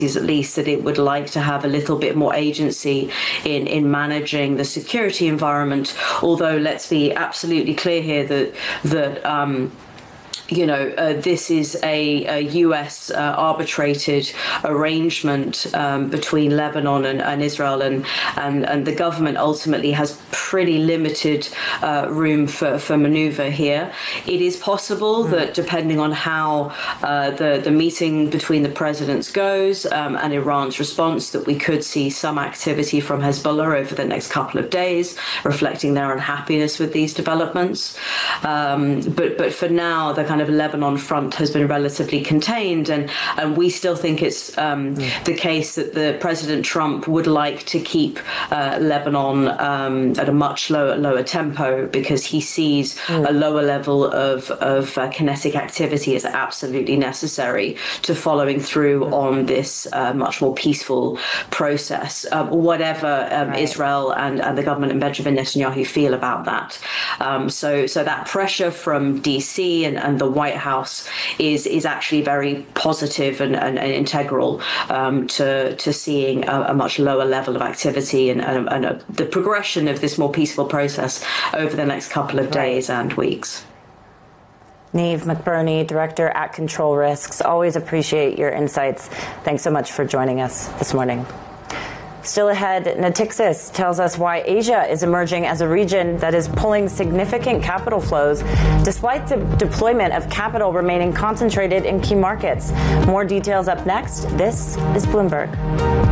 at least, that it would like to have a little bit more agency in managing the security environment. Although let's be absolutely clear here that this is a U.S. arbitrated arrangement between Lebanon and Israel, and the government ultimately has pretty limited room for maneuver here. It is possible that depending on how the meeting between the presidents goes and Iran's response, that we could see some activity from Hezbollah over the next couple of days, reflecting their unhappiness with these developments. But for now, the kind of Lebanon front has been relatively contained, and we still think it's the case that the President Trump would like to keep Lebanon at a much lower tempo, because he sees a lower level of kinetic activity as absolutely necessary to following through on this much more peaceful process, whatever Israel and the government and Benjamin Netanyahu feel about that. So that pressure from DC and the White House is actually very positive and integral to seeing a much lower level of activity and the progression of this more peaceful process over the next couple of days and weeks. Niamh McBurney, Director at Control Risks. Always appreciate your insights. Thanks so much for joining us this morning. Still ahead, Natixis tells us why Asia is emerging as a region that is pulling significant capital flows, despite the deployment of capital remaining concentrated in key markets. More details up next. This is Bloomberg.